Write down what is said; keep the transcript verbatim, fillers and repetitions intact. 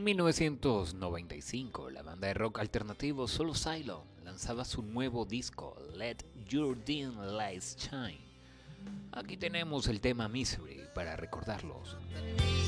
mil novecientos noventa y cinco, la banda de rock alternativo Soul Asylum lanzaba su nuevo disco, Let Your Dim Lights Shine. Aquí tenemos el tema Misery para recordarlos.